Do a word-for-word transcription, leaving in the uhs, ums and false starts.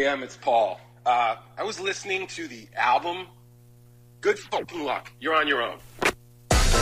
M, it's Paul. Uh, I was listening to the album. Good fucking luck. You're on your own.